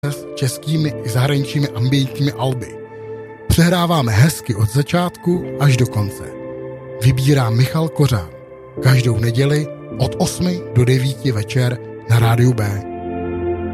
s českými i zahraničními ambientními alby. Přehráváme hezky od začátku až do konce. Vybírá Michal Kořán. Každou neděli od 8 do 9 večer na Rádiu B.